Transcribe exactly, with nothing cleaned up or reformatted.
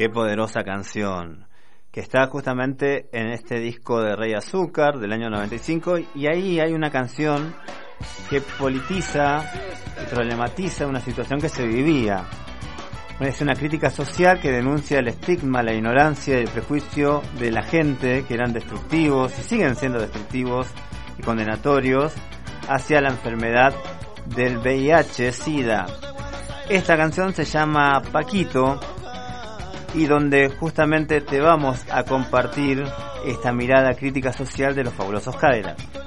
Qué poderosa canción, que está justamente en este disco de Rey Azúcar del año noventa y cinco, y ahí hay una canción que politiza y problematiza una situación que se vivía. Es una crítica social que denuncia el estigma, la ignorancia y el prejuicio de la gente, que eran destructivos y siguen siendo destructivos y condenatorios hacia la enfermedad del V I H, SIDA. Esta canción se llama Paquito, y donde justamente te vamos a compartir esta mirada crítica social de los Fabulosos Cadillacs.